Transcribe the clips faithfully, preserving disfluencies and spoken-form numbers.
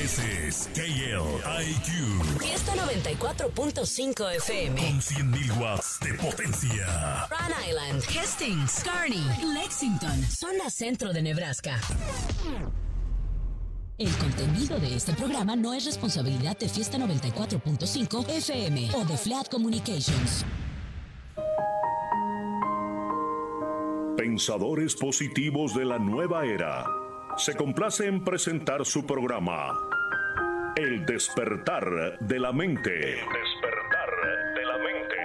Ese es K L I Q. Fiesta noventa y cuatro punto cinco F M. Con cien mil watts de potencia. Rhode Island, Hastings, Kearney, Lexington, zona centro de Nebraska. El contenido de este programa no es responsabilidad de Fiesta noventa y cuatro punto cinco F M o de Flat Communications. Pensadores positivos de la nueva era. Se complace en presentar su programa El despertar de la mente. El despertar de la mente.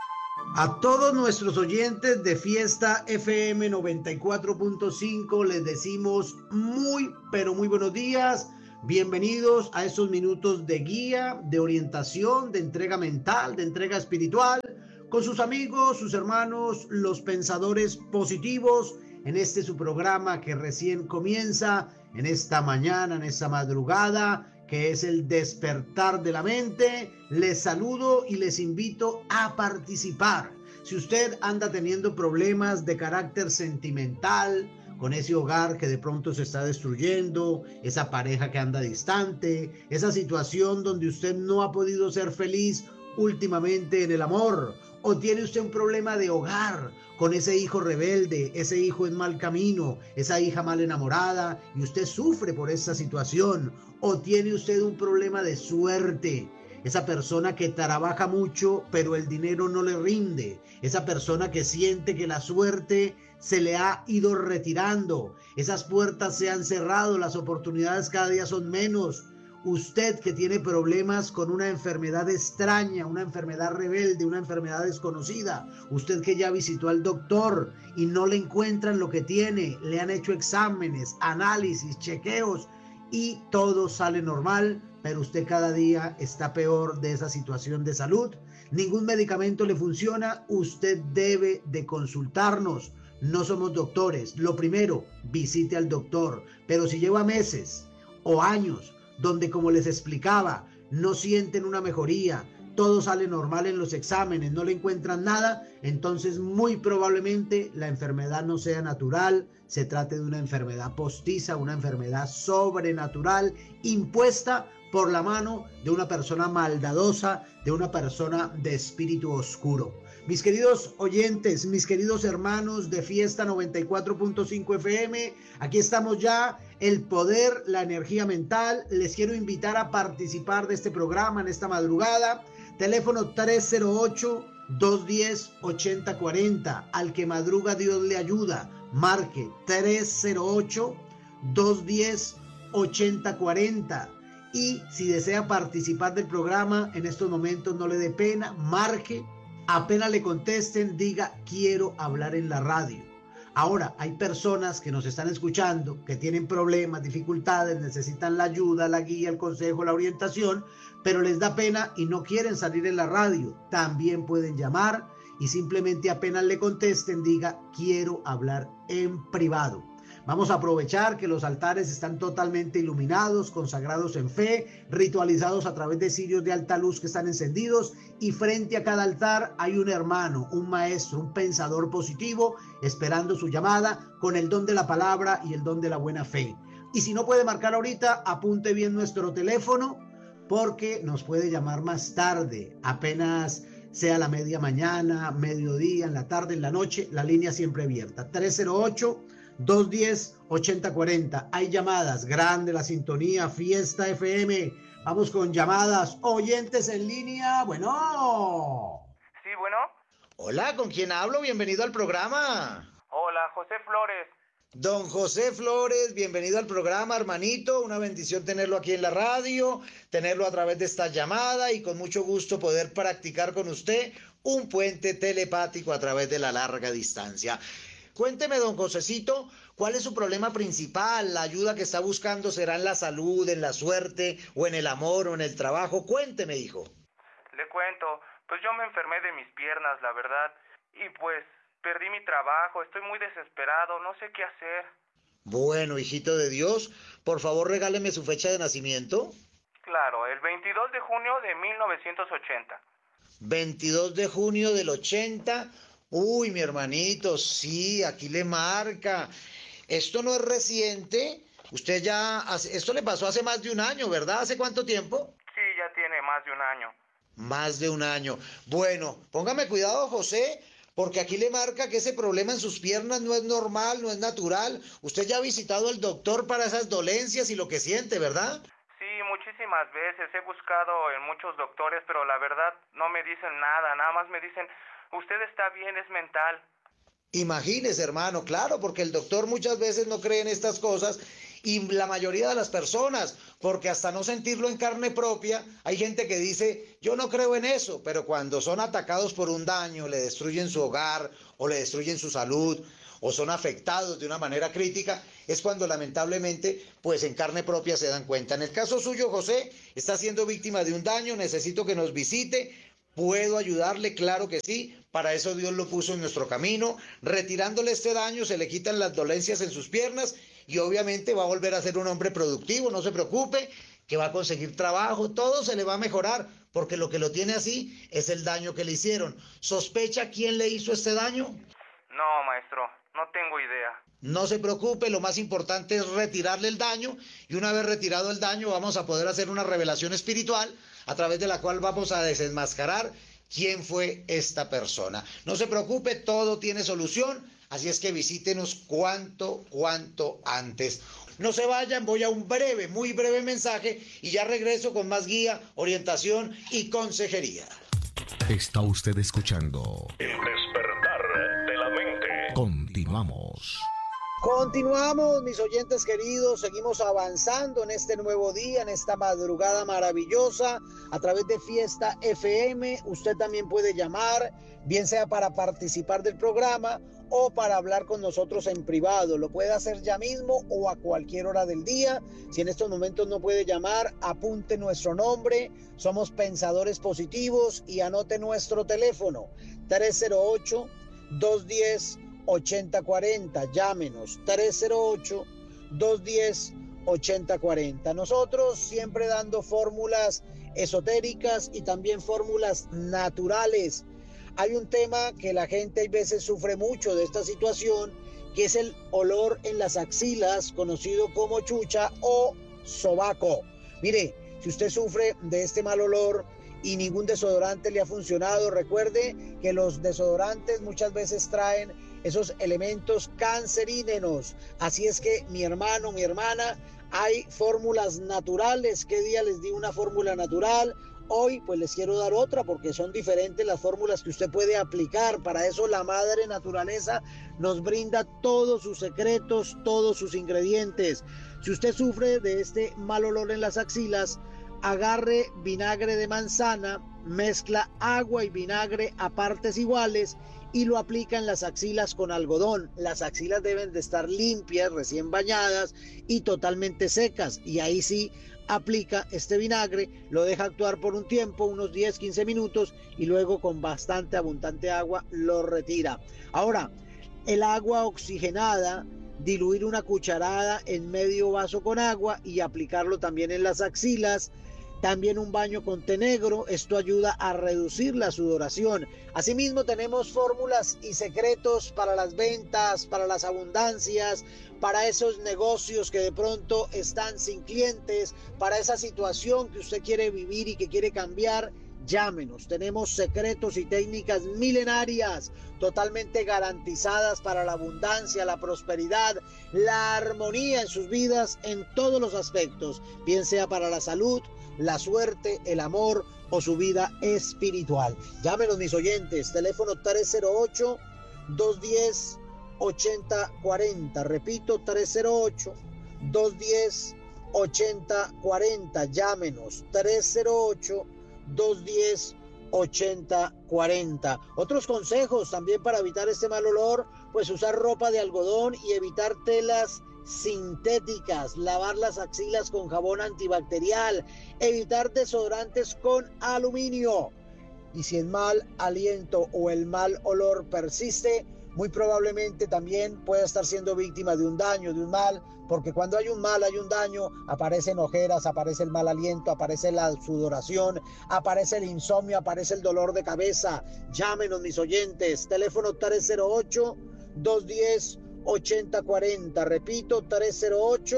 A todos nuestros oyentes de Fiesta F M noventa y cuatro punto cinco les decimos muy, pero muy buenos días. Bienvenidos a estos minutos de guía, de orientación, de entrega mental, de entrega espiritual, con sus amigos, sus hermanos, los pensadores positivos, en este su programa que recién comienza, en esta mañana, en esta madrugada, que es el despertar de la mente. Les saludo y les invito a participar. Si usted anda teniendo problemas de carácter sentimental, con ese hogar que de pronto se está destruyendo, esa pareja que anda distante, esa situación donde usted no ha podido ser feliz últimamente en el amor, o tiene usted un problema de hogar con ese hijo rebelde, ese hijo en mal camino, esa hija mal enamorada y usted sufre por esa situación, o tiene usted un problema de suerte, esa persona que trabaja mucho pero el dinero no le rinde, esa persona que siente que la suerte se le ha ido retirando, esas puertas se han cerrado, las oportunidades cada día son menos. Usted que tiene problemas con una enfermedad extraña, una enfermedad rebelde, una enfermedad desconocida, usted que ya visitó al doctor y no le encuentran lo que tiene, le han hecho exámenes, análisis, chequeos y todo sale normal, pero usted cada día está peor de esa situación de salud, ningún medicamento le funciona, usted debe de consultarnos. No somos doctores. Lo primero, visite al doctor, pero si lleva meses o años donde, como les explicaba, no sienten una mejoría, todo sale normal en los exámenes, no le encuentran nada, entonces muy probablemente la enfermedad no sea natural, se trate de una enfermedad postiza, una enfermedad sobrenatural impuesta por la mano de una persona maldadosa, de una persona de espíritu oscuro. Mis queridos oyentes, mis queridos hermanos de Fiesta noventa y cuatro punto cinco F M, aquí estamos ya, el poder, la energía mental. Les quiero invitar a participar de este programa en esta madrugada. Teléfono tres cero ocho, dos uno cero, ocho cero cuatro cero. Al que madruga Dios le ayuda. Marque tres cero ocho, dos uno cero, ocho cero cuatro cero. Y si desea participar del programa, en estos momentos no le dé pena, marque. Apenas le contesten, diga quiero hablar en la radio. Ahora, hay personas que nos están escuchando, que tienen problemas, dificultades, necesitan la ayuda, la guía, el consejo, la orientación, pero les da pena y no quieren salir en la radio. También pueden llamar y simplemente apenas le contesten, diga quiero hablar en privado. Vamos a aprovechar que los altares están totalmente iluminados, consagrados en fe, ritualizados a través de cirios de alta luz que están encendidos, y frente a cada altar hay un hermano, un maestro, un pensador positivo esperando su llamada con el don de la palabra y el don de la buena fe. Y si no puede marcar ahorita, apunte bien nuestro teléfono porque nos puede llamar más tarde, apenas sea la media mañana, mediodía, en la tarde, en la noche, la línea siempre abierta. tres cero ocho, dos uno cero, ocho cero cuatro cero. Hay llamadas, grande la sintonía, Fiesta F M. Vamos con llamadas, oyentes en línea. Bueno. Sí, bueno. Hola, ¿con quién hablo? Bienvenido al programa. Hola, José Flores. Don José Flores, bienvenido al programa, hermanito. Una bendición tenerlo aquí en la radio, tenerlo a través de esta llamada y con mucho gusto poder practicar con usted un puente telepático a través de la larga distancia. Cuénteme, don Josecito, ¿cuál es su problema principal? ¿La ayuda que está buscando será en la salud, en la suerte, o en el amor, o en el trabajo? Cuénteme, hijo. Le cuento, pues yo me enfermé de mis piernas, la verdad, y pues perdí mi trabajo, estoy muy desesperado, no sé qué hacer. Bueno, hijito de Dios, por favor regáleme su fecha de nacimiento. Claro, el veintidós de junio de mil novecientos ochenta. veintidós de junio del ochenta. Uy, mi hermanito, sí, aquí le marca. Esto no es reciente, Usted ya, hace, esto le pasó hace más de un año, ¿verdad? ¿Hace cuánto tiempo? Sí, ya tiene más de un año. Más de un año. Bueno, póngame cuidado, José, porque aquí le marca que ese problema en sus piernas no es normal, no es natural. Usted ya ha visitado al doctor para esas dolencias y lo que siente, ¿verdad? Sí, muchísimas veces he buscado en muchos doctores, pero la verdad no me dicen nada, nada más me dicen, usted está bien, es mental. Imagínese, hermano, claro, porque el doctor muchas veces no cree en estas cosas y la mayoría de las personas, porque hasta no sentirlo en carne propia, hay gente que dice, yo no creo en eso, pero cuando son atacados por un daño, le destruyen su hogar o le destruyen su salud o son afectados de una manera crítica, es cuando lamentablemente, pues en carne propia se dan cuenta. En el caso suyo, José, está siendo víctima de un daño, necesito que nos visite. ¿Puedo ayudarle? Claro que sí. Para eso Dios lo puso en nuestro camino. Retirándole este daño se le quitan las dolencias en sus piernas y obviamente va a volver a ser un hombre productivo. No se preocupe, que va a conseguir trabajo. Todo se le va a mejorar porque lo que lo tiene así es el daño que le hicieron. ¿Sospecha quién le hizo este daño? No, maestro, no tengo idea. No se preocupe, lo más importante es retirarle el daño y una vez retirado el daño vamos a poder hacer una revelación espiritual a través de la cual vamos a desenmascarar quién fue esta persona. No se preocupe, todo tiene solución, así es que visítenos cuanto, cuanto antes. No se vayan, voy a un breve, muy breve mensaje y ya regreso con más guía, orientación y consejería. Está usted escuchando El despertar de la mente. Continuamos. Continuamos, mis oyentes queridos, seguimos avanzando en este nuevo día, en esta madrugada maravillosa, a través de Fiesta F M. Usted también puede llamar, bien sea para participar del programa o para hablar con nosotros en privado. Lo puede hacer ya mismo o a cualquier hora del día. Si en estos momentos no puede llamar, apunte nuestro nombre. Somos Pensadores Positivos y anote nuestro teléfono, tres cero ocho, dos uno cero, ochenta cuarenta. Llámenos tres cero ocho, dos uno cero, ochenta cuarenta. Nosotros siempre dando fórmulas esotéricas y también fórmulas naturales. Hay un tema que la gente a veces sufre mucho de esta situación, que es el olor en las axilas, conocido como chucha o sobaco. Mire, si usted sufre de este mal olor y ningún desodorante le ha funcionado, recuerde que los desodorantes muchas veces traen esos elementos cancerígenos. Así es que, mi hermano, mi hermana, hay fórmulas naturales. ¿Qué día les di una fórmula natural? Hoy pues les quiero dar otra porque son diferentes las fórmulas que usted puede aplicar. Para eso la madre naturaleza nos brinda todos sus secretos, todos sus ingredientes. Si usted sufre de este mal olor en las axilas, agarre vinagre de manzana, mezcla agua y vinagre a partes iguales y lo aplica en las axilas con algodón. Las axilas deben de estar limpias, recién bañadas y totalmente secas. Y ahí sí aplica este vinagre, lo deja actuar por un tiempo, unos diez, quince minutos, y luego con bastante abundante agua lo retira. Ahora, el agua oxigenada, diluir una cucharada en medio vaso con agua y aplicarlo también en las axilas. También un baño con té negro, esto ayuda a reducir la sudoración. Asimismo tenemos fórmulas y secretos para las ventas, para las abundancias, para esos negocios que de pronto están sin clientes, para esa situación que usted quiere vivir y que quiere cambiar. Llámenos, tenemos secretos y técnicas milenarias totalmente garantizadas para la abundancia, la prosperidad, la armonía en sus vidas en todos los aspectos, bien sea para la salud, la suerte, el amor o su vida espiritual. Llámenos, mis oyentes, teléfono tres cero ocho, dos uno cero, ochenta cuarenta. Repito, tres cero ocho, dos uno cero, ochenta cuarenta. Llámenos, tres cero ocho, dos uno cero, ochenta cuarenta. Otros consejos también para evitar este mal olor, pues usar ropa de algodón y evitar telas sintéticas, lavar las axilas con jabón antibacterial, evitar desodorantes con aluminio. Y si el mal aliento o el mal olor persiste, muy probablemente también pueda estar siendo víctima de un daño, de un mal, porque cuando hay un mal, hay un daño, aparecen ojeras, aparece el mal aliento, aparece la sudoración, aparece el insomnio, aparece el dolor de cabeza. Llámenos, mis oyentes, teléfono tres cero ocho, dos uno cero, ochenta cuarenta. Repito, tres cero ocho,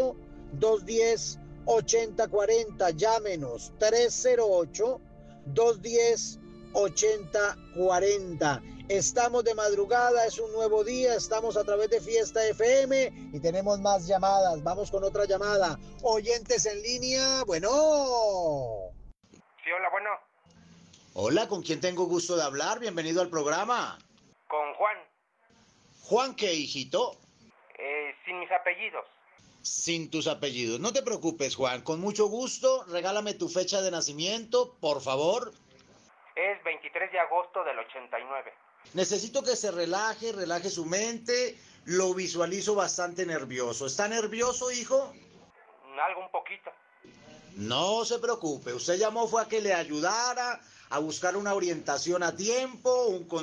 dos uno cero, ocho cero cuatro cero. Llámenos tres cero ocho, dos uno cero, ocho cero cuatro cero. Estamos de madrugada, es un nuevo día, estamos a través de Fiesta F M y tenemos más llamadas. Vamos con otra llamada. Oyentes en línea, bueno. Sí, hola, bueno. Hola, ¿con quién tengo gusto de hablar? Bienvenido al programa. Con Juan. ¿Juan qué, hijito? Eh, sin mis apellidos. Sin tus apellidos. No te preocupes, Juan. Con mucho gusto, regálame tu fecha de nacimiento, por favor. Es veintitrés de agosto del ochenta y nueve. Necesito que se relaje, relaje su mente. Lo visualizo bastante nervioso. ¿Está nervioso, hijo? Algo un poquito. No se preocupe. Usted llamó fue a que le ayudara a buscar una orientación a tiempo, un